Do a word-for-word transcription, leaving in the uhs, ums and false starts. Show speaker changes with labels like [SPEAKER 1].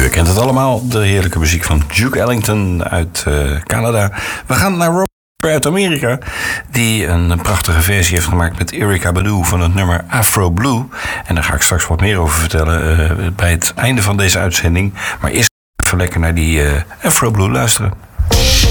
[SPEAKER 1] U kent het allemaal, de heerlijke muziek van Duke Ellington uit uh, Canada. We gaan naar Rob uit Amerika, die een prachtige versie heeft gemaakt met Erykah Badu van het nummer Afro Blue. En daar ga ik straks wat meer over vertellen uh, bij het einde van deze uitzending. Maar eerst even lekker naar die uh, Afro Blue luisteren.